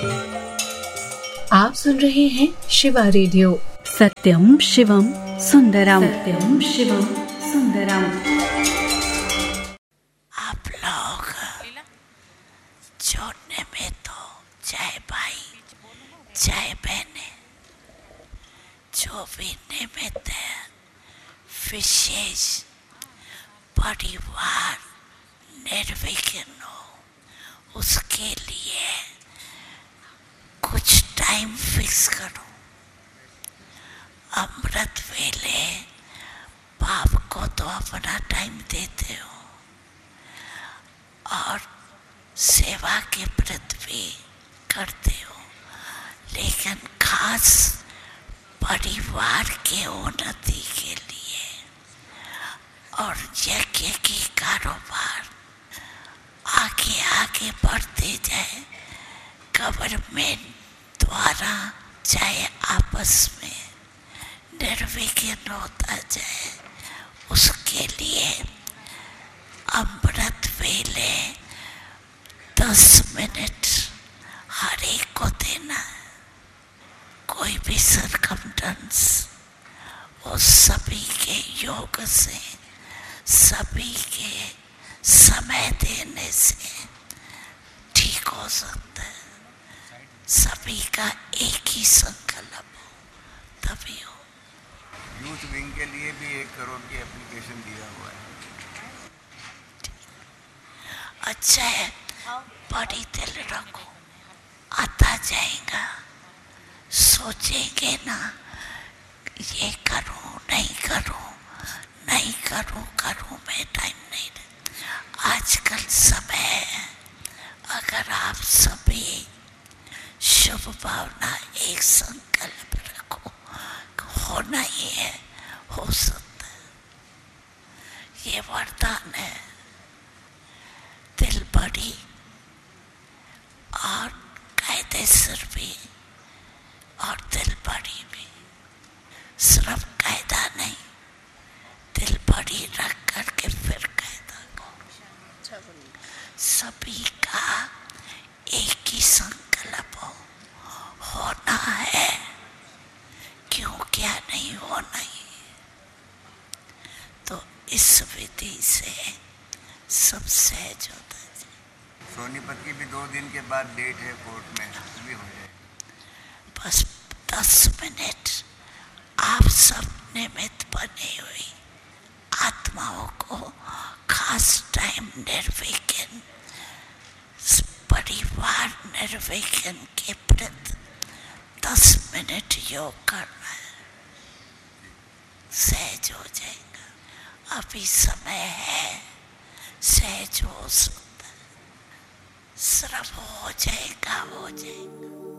आप सुन रहे हैं शिवा रेडियो। सत्यम शिवम सुंदरम, सत्यम शिवम सुंदरम। आप लोग छोड़ने में तो चाहे भाई चाहे बहने जो भी निमित्त है, विशेष परिवार निर्विघ्न हो, उसके लिए कुछ टाइम फिक्स करो। अमृत वेले बाप को तो अपना टाइम देते हो और सेवा के प्रति भी करते हो, लेकिन खास परिवार के उन्नति के लिए और यज्ञ की कारोबार आगे आगे बढ़ते जाए, गवर्नमेंट द्वारा चाहे आपस में निर्विघ्न होता जाए, उसके लिए अमृत वेले 10 मिनट हर एक को देना है। कोई भी सरकमस्टेंस, वो सभी के योग से, सभी के समय देने से ठीक हो सकता है। सभी का एक ही संकल्प हो तभी हो। यूथ विंग के लिए भी 1 करोड़ की एप्लीकेशन दिया हुआ है। अच्छा है, बड़ी दिल रखो, आता जाएगा। सोचेंगे ना ये करूं नहीं करूं, नहीं करूं करूं में टाइम नहीं रहता। आजकल समय है, अगर आप सभी शुभ भावना एक संकल्प रखो, होना ही है, हो सकता है। ये वरदान है। दिल बड़ी और कायदेसर भी और दिल बड़ी भी, सिर्फ कायदा नहीं, दिल बड़ी रख करके फिर कायदा को। सभी का एक ही संकल्प हो, होना है, क्यों क्या नहीं होना ही। तो इस विधि से सब सहज होता है। सोनीपत की भी 2 दिन के बाद डेट है कोर्ट में, भी हो जाए। बस 10 मिनट आप सब निमित्त बने हुई आत्माओं को खास टाइम निर्विघ्न परिवार निर्विघ्न के प्रति 10 मिनट योग करना है, सहज हो जाएगा। अभी समय है, सहज हो सकता है, सिर्फ हो जाएगा, हो जाएगा।